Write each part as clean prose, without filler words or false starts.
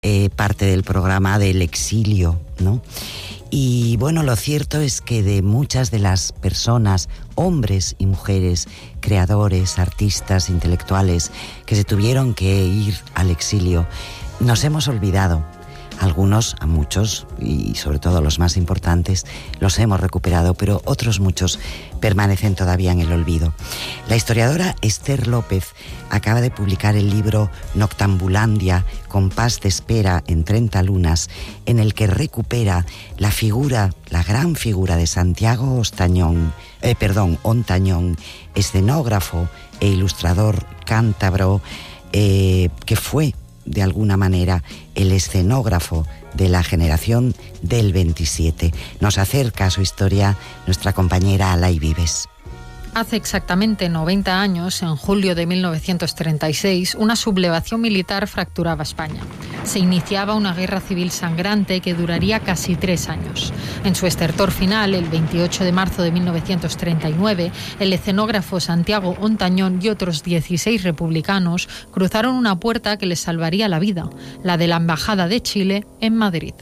parte del programa del exilio, ¿no? Y bueno, lo cierto es que de muchas de las personas, hombres y mujeres, creadores, artistas, intelectuales, que se tuvieron que ir al exilio, nos hemos olvidado. Algunos, a muchos, y sobre todo los más importantes, los hemos recuperado, pero otros muchos permanecen todavía en el olvido. La historiadora Esther López acaba de publicar el libro Noctambulandia, compás de espera en 30 lunas, en el que recupera la gran figura de Santiago Ontañón, escenógrafo e ilustrador cántabro, que fue de alguna manera el escenógrafo de la generación del 27. Nos acerca a su historia nuestra compañera Alay Vives. Hace exactamente 90 años, en julio de 1936, una sublevación militar fracturaba España. Se iniciaba una guerra civil sangrante que duraría casi 3 años. En su estertor final, el 28 de marzo de 1939, el escenógrafo Santiago Ontañón y otros 16 republicanos cruzaron una puerta que les salvaría la vida, la de la Embajada de Chile en Madrid.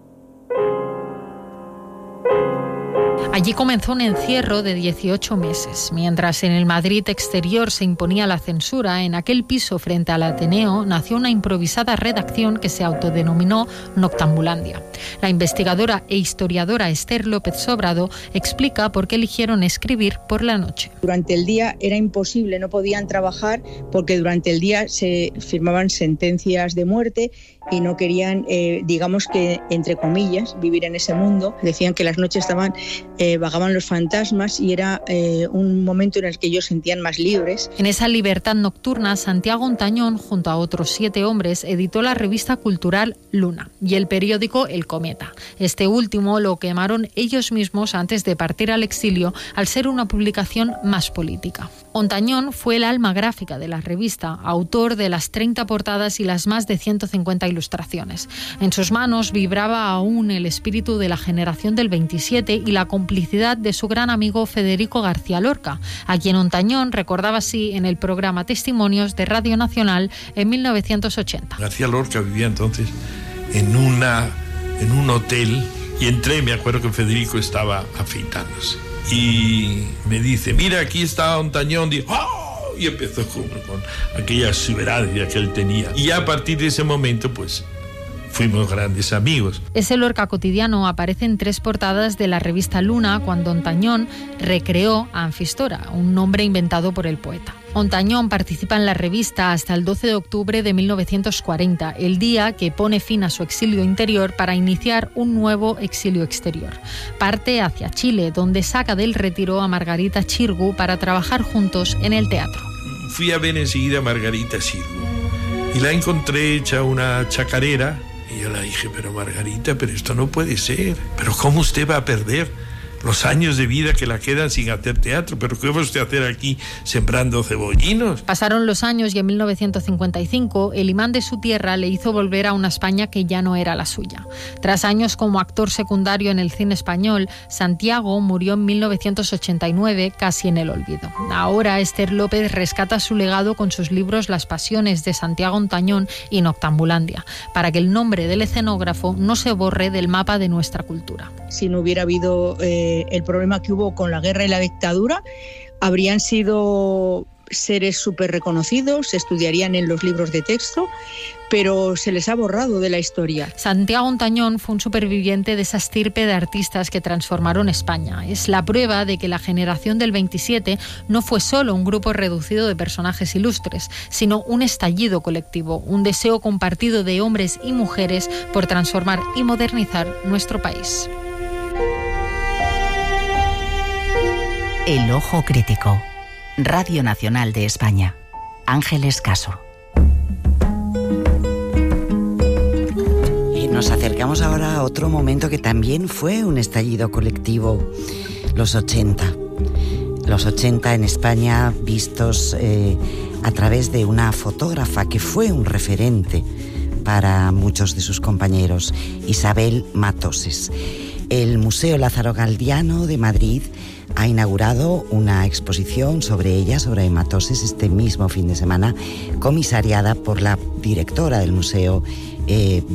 Allí comenzó un encierro de 18 meses. Mientras en el Madrid exterior se imponía la censura, en aquel piso frente al Ateneo nació una improvisada redacción que se autodenominó Noctambulandia. La investigadora e historiadora Esther López Sobrado explica por qué eligieron escribir por la noche. Durante el día era imposible, no podían trabajar porque durante el día se firmaban sentencias de muerte y no querían, digamos que, entre comillas, vivir en ese mundo. Decían que las noches vagaban los fantasmas y era un momento en el que ellos sentían más libres. En esa libertad nocturna, Santiago Ontañón, junto a otros 7 hombres, editó la revista cultural Luna y el periódico El Cometa. Este último lo quemaron ellos mismos antes de partir al exilio, al ser una publicación más política. Ontañón fue el alma gráfica de la revista, autor de las 30 portadas y las más de 150 ilustraciones. En sus manos vibraba aún el espíritu de la generación del 27 y la complicidad de su gran amigo Federico García Lorca, a quien Ontañón recordaba así en el programa Testimonios de Radio Nacional en 1980. García Lorca vivía entonces en un hotel y entré, me acuerdo que Federico estaba afeitándose y me dice, mira, aquí está Ontañón. Digo, ¡oh! Y empezó con aquella exuberancia que él tenía. Y a partir de ese momento, pues, fuimos grandes amigos. Ese Lorca cotidiano aparece en 3 portadas de la revista Luna cuando Ontañón recreó a Anfistora, un nombre inventado por el poeta. Ontañón participa en la revista hasta el 12 de octubre de 1940, el día que pone fin a su exilio interior para iniciar un nuevo exilio exterior. Parte hacia Chile, donde saca del retiro a Margarita Xirgu para trabajar juntos en el teatro. Fui a ver enseguida a Margarita Xirgu y la encontré hecha una chacarera. Y yo le dije, pero Margarita, pero esto no puede ser. ¿Pero cómo usted va a perder los años de vida que la quedan sin hacer teatro? ¿Pero qué va usted a hacer aquí sembrando cebollinos? Pasaron los años y en 1955 el imán de su tierra le hizo volver a una España que ya no era la suya. Tras años como actor secundario en el cine español, Santiago murió en 1989 casi en el olvido. Ahora Esther López rescata su legado con sus libros Las pasiones de Santiago Ontañón y Noctambulandia, para que el nombre del escenógrafo no se borre del mapa de nuestra cultura. Si no hubiera habido el problema que hubo con la guerra y la dictadura, habrían sido seres súper reconocidos, se estudiarían en los libros de texto, pero se les ha borrado de la historia. Santiago Ontañón fue un superviviente de esa estirpe de artistas que transformaron España. Es la prueba de que la generación del 27 no fue solo un grupo reducido de personajes ilustres, sino un estallido colectivo, un deseo compartido de hombres y mujeres por transformar y modernizar nuestro país. El Ojo Crítico. Radio Nacional de España. Ángeles Caso. Y nos acercamos ahora a otro momento que también fue un estallido colectivo, los 80. Los 80 en España vistos a través de una fotógrafa que fue un referente para muchos de sus compañeros, Isabel Matoses. El Museo Lázaro Galdiano de Madrid ha inaugurado una exposición sobre ella, sobre Matoses, este mismo fin de semana, comisariada por la directora del museo, ver